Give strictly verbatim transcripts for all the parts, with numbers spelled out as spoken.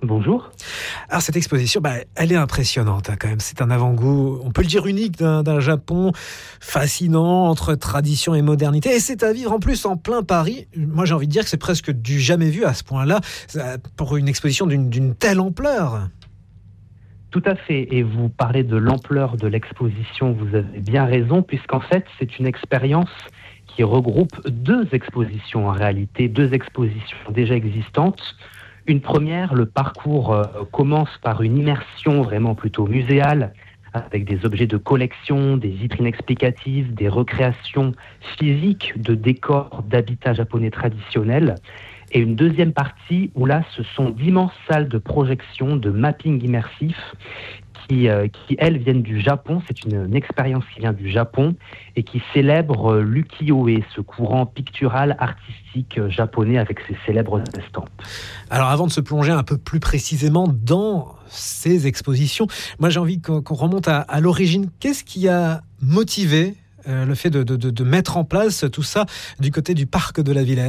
Bonjour. Alors cette exposition, bah, elle est impressionnante hein, quand même. C'est un avant-goût, on peut le dire unique, d'un, d'un Japon fascinant entre tradition et modernité. Et c'est à vivre en plus en plein Paris. Moi j'ai envie de dire que c'est presque du jamais vu à ce point-là pour une exposition d'une, d'une telle ampleur. Tout à fait. Et vous parlez de l'ampleur de l'exposition, vous avez bien raison, puisqu'en fait c'est une expérience qui regroupe deux expositions en réalité, deux expositions déjà existantes. Une première, le parcours euh, commence par une immersion vraiment plutôt muséale, avec des objets de collection, des vitrines explicatives, des recréations physiques de décors d'habitat japonais traditionnels. Et une deuxième partie où là, ce sont d'immenses salles de projection, de mapping immersif, qui, euh, qui elles viennent du Japon. C'est une, une expérience qui vient du Japon et qui célèbre euh, l'ukiyo-e, ce courant pictural artistique euh, japonais avec ses célèbres estampes. Alors avant de se plonger un peu plus précisément dans ces expositions, moi j'ai envie qu'on, qu'on remonte à, à l'origine. Qu'est-ce qui a motivé euh, le fait de, de, de mettre en place tout ça du côté du parc de la Villette ?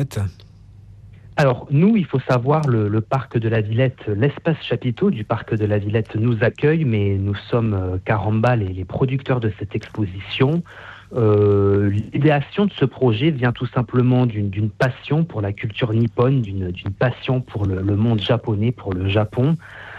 Alors, nous, il faut savoir, le, le parc de la Villette, l'espace chapiteau du parc de la Villette nous accueille, mais nous sommes, euh, Caramba, les, les producteurs de cette exposition. Euh, l'idéation de ce projet vient tout simplement d'une, d'une passion pour la culture nippone, d'une, d'une passion pour le, le monde japonais, pour le Japon.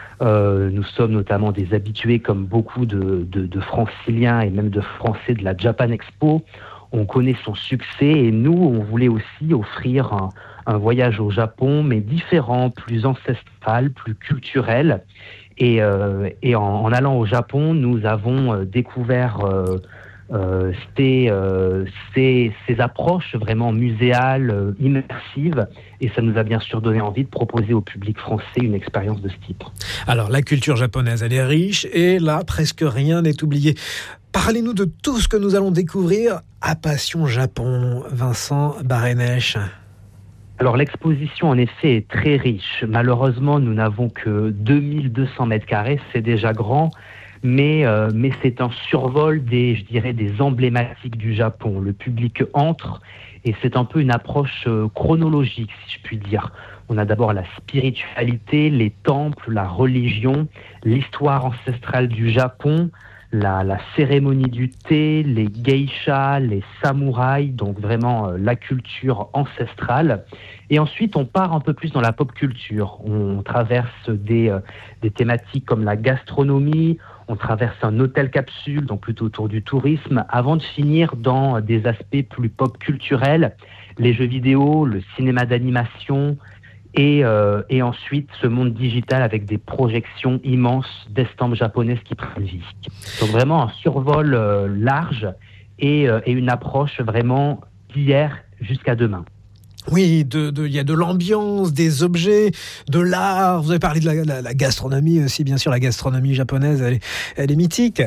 Euh, nous sommes notamment des habitués, comme beaucoup de, de, de franciliens et même de Français de la Japan Expo. On connaît son succès et nous, on voulait aussi offrir un, un voyage au Japon, mais différent, plus ancestral, plus culturel. Et, euh, et en, en allant au Japon, nous avons euh, découvert euh, euh, ces, euh, ces, ces approches vraiment muséales, euh, immersives. Et ça nous a bien sûr donné envie de proposer au public français une expérience de ce type. Alors, la culture japonaise, elle est riche et là, presque rien n'est oublié. Parlez-nous de tout ce que nous allons découvrir à Passion Japon, Vincent Barenèche. Alors l'exposition en effet est très riche. Malheureusement, nous n'avons que deux mille deux cents mètres carrés, c'est déjà grand, mais, euh, mais c'est un survol des, je dirais, des emblématiques du Japon. Le public entre et c'est un peu une approche euh, chronologique, si je puis dire. On a d'abord la spiritualité, les temples, la religion, l'histoire ancestrale du Japon, La, la cérémonie du thé, les geishas, les samouraïs, donc vraiment euh, la culture ancestrale. Et ensuite, on part un peu plus dans la pop culture. On traverse des, euh, des thématiques comme la gastronomie, on traverse un hôtel capsule, donc plutôt autour du tourisme, avant de finir dans des aspects plus pop culturels, les jeux vidéo, le cinéma d'animation, Et, euh, et ensuite ce monde digital avec des projections immenses d'estampes japonaises qui prennent vie. Donc vraiment un survol euh, large et, euh, et une approche vraiment d'hier jusqu'à demain. Oui, de, de, il y a de l'ambiance, des objets, de l'art. Vous avez parlé de la, la, la gastronomie aussi, bien sûr. La gastronomie japonaise, elle est, elle est mythique.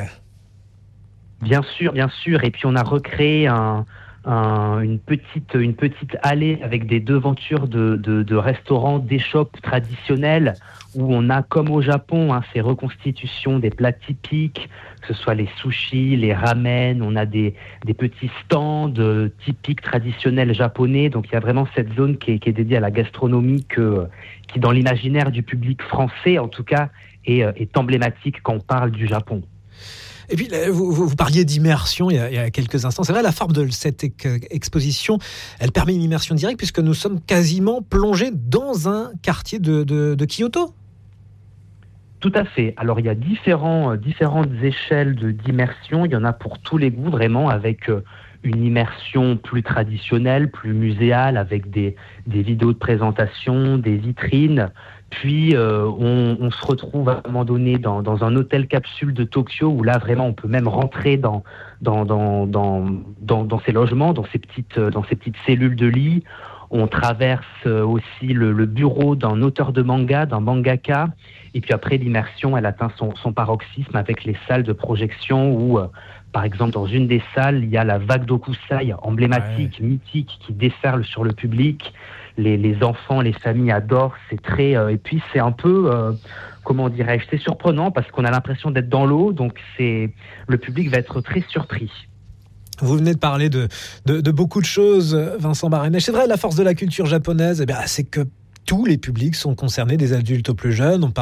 Bien sûr, bien sûr. Et puis on a recréé un... Un, une, petite, une petite allée avec des devantures de, de, de restaurants, d'échoppes traditionnelles où on a, comme au Japon, hein, ces reconstitutions des plats typiques, que ce soit les sushis, les ramen, on a des, des petits stands euh, typiques traditionnels japonais. Donc il y a vraiment cette zone qui est, qui est dédiée à la gastronomie que, qui, dans l'imaginaire du public français, en tout cas, est, est emblématique quand on parle du Japon. Et puis, vous, vous, vous parliez d'immersion il y, a, il y a quelques instants. C'est vrai, la forme de cette exposition, elle permet une immersion directe puisque nous sommes quasiment plongés dans un quartier de, de, de Kyoto. Tout à fait. Alors, il y a différents, différentes échelles de, d'immersion. Il y en a pour tous les goûts, vraiment, avec une immersion plus traditionnelle, plus muséale, avec des, des vidéos de présentation, des vitrines. Puis, euh, on, on se retrouve à un moment donné dans, dans un hôtel capsule de Tokyo où là, vraiment, on peut même rentrer dans, dans, dans, dans, dans, dans ces logements, dans ces, petites, dans ces petites cellules de lit. On traverse aussi le, le bureau d'un auteur de manga, d'un mangaka. Et puis après, l'immersion, elle atteint son, son paroxysme avec les salles de projection où, euh, par exemple, dans une des salles, il y a la vague d'Okusai, emblématique, ouais. mythique, qui déferle sur le public. Les, les enfants, les familles adorent. C'est très, euh, et puis c'est un peu, euh, comment dirais-je, c'est surprenant parce qu'on a l'impression d'être dans l'eau. Donc c'est, le public va être très surpris. Vous venez de parler de, de, de beaucoup de choses, Vincent Barenèche. C'est vrai, la force de la culture japonaise, eh bien, c'est que tous les publics sont concernés, des adultes aux plus jeunes. On